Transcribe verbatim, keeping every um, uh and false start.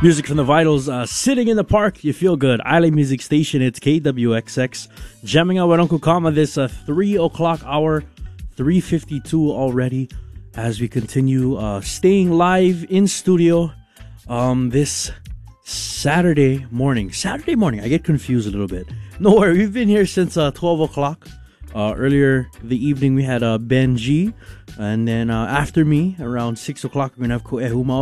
Music from the Vitals, uh, sitting in the park, you feel good. Island Music Station, it's K W X X. Jamming out with Uncle Kama this uh, three o'clock hour, three fifty-two already, as we continue uh, staying live in studio um, this Saturday morning. Saturday morning, I get confused a little bit. No worry, we've been here since uh, twelve o'clock. Uh, earlier the evening, we had uh, Ben G. And then uh, after me, around six o'clock, we're going to have Ko'ehu